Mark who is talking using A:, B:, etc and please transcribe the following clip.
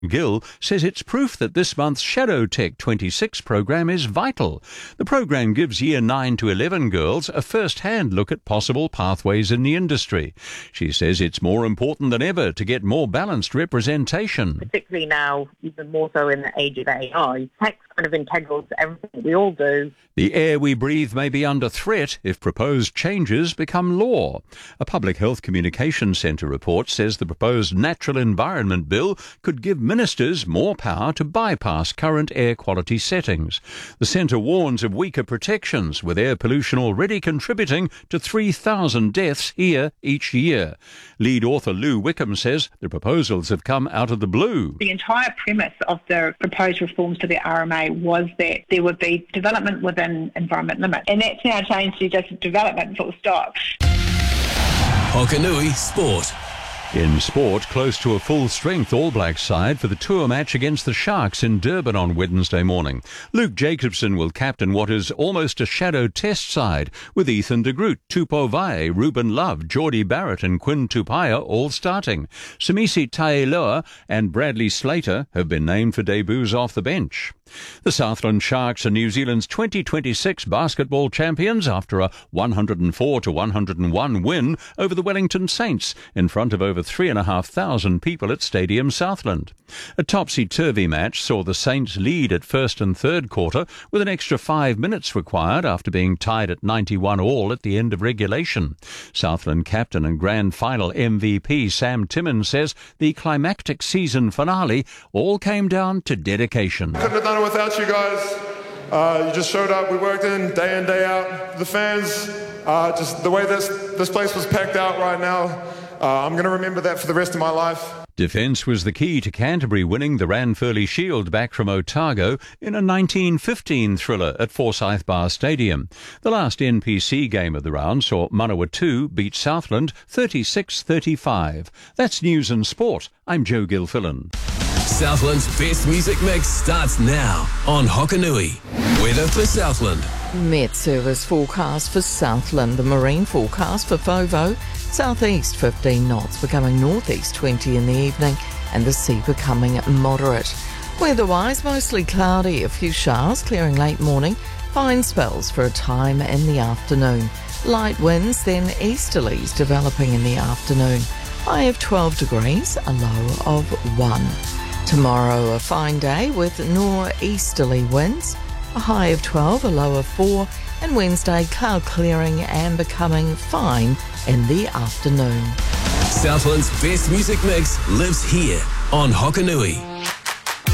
A: Gill says it's proof that this month's Shadow Tech 26 program is vital. The program gives Year 9 to 11 girls a first-hand look at possible pathways in the industry. She says it's more important than ever to get more balanced representation.
B: Particularly now, even more so in the age of AI, tech's kind of integral to everything we all do.
A: The air we breathe may be under threat if proposed changes become law. A Public Health Communications Centre report says the proposed Natural Environment Bill could give ministers more power to bypass current air quality settings. The centre warns of weaker protections, with air pollution already contributing to 3,000 deaths here each year. Lead author Lou Wickham says the proposals have come out of the blue.
C: The entire premise of the proposed reforms to the RMA was that there would be development within environment limits, and that's now changed to just development full stop.
D: Hokanui Sport.
A: In sport, close to a full-strength All Blacks side for the tour match against the Sharks in Durban on Wednesday morning. Luke Jacobson will captain what is almost a shadow test side, with Ethan de Groot, Tupou Vaa'i, Ruben Love, Geordie Barrett and Quinn Tupaia all starting. Samisi Taeloa and Bradley Slater have been named for debuts off the bench. The Southland Sharks are New Zealand's 2026 basketball champions after a 104-101 win over the Wellington Saints in front of over 3,500 people at Stadium Southland. A topsy-turvy match saw the Saints lead at first and third quarter with an extra 5 minutes required after being tied at 91 all at the end of regulation. Southland captain and grand final MVP Sam Timmins says the climactic season finale all came down to dedication.
E: Couldn't have done it without you guys. You just showed up. We worked in day out. The fans, just the way this place was packed out right now, I'm going to remember that for the rest of my life.
A: Defence was the key to Canterbury winning the Ranfurly Shield back from Otago in a 1915 thriller at Forsyth Bar Stadium. The last NPC game of the round saw Manawatu beat Southland 36-35. That's News and Sport. I'm Joe Gilfillan.
D: Southland's best music mix starts now on Hokanui. Weather for Southland.
F: Met Service forecast for Southland. The marine forecast for FOVO. Southeast 15 knots, becoming northeast 20 in the evening, and the sea becoming moderate. Weather-wise, mostly cloudy, a few showers clearing late morning, fine spells for a time in the afternoon. Light winds, then easterlies developing in the afternoon. High of 12 degrees, a low of 1. Tomorrow, a fine day with northeasterly winds, a high of 12, a low of 4, and Wednesday, cloud clearing and becoming fine in the afternoon.
D: Southland's best music mix lives here on Hokanui.